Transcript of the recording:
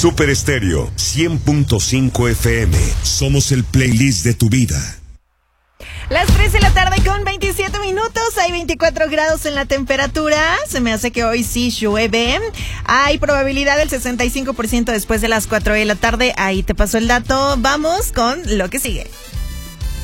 Super Estéreo 100.5 FM. Somos el playlist de tu vida. Las 3 de la tarde con 27 minutos. Hay 24 grados en la temperatura. Se me hace que hoy sí llueve. Hay probabilidad del 65% después de las 4 de la tarde. Ahí te pasó el dato. Vamos con lo que sigue.